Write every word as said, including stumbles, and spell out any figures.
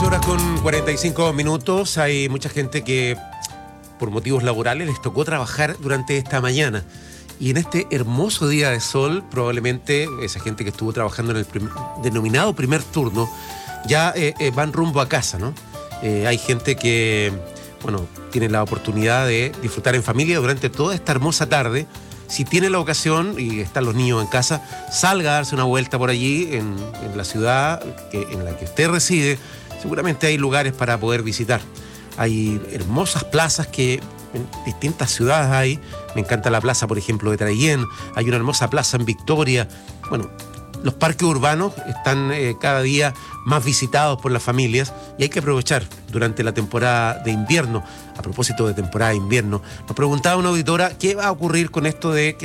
doce horas con cuarenta y cinco minutos. Hay mucha gente que por motivos laborales les tocó trabajar durante esta mañana. Y en este hermoso día de sol, probablemente esa gente que estuvo trabajando en el prim- denominado primer turno, ya eh, eh, van rumbo a casa, ¿no? Eh, hay gente que, bueno, tiene la oportunidad de disfrutar en familia durante toda esta hermosa tarde. Si tiene la ocasión y están los niños en casa, salga a darse una vuelta por allí en, en la ciudad que, en la que usted reside. Seguramente hay lugares para poder visitar. Hay hermosas plazas que en distintas ciudades hay. Me encanta la plaza, por ejemplo, de Traillén. Hay una hermosa plaza en Victoria. Bueno, los parques urbanos están eh, cada día más visitados por las familias y hay que aprovechar durante la temporada de invierno. A propósito de temporada de invierno, nos preguntaba una auditora qué va a ocurrir con esto de que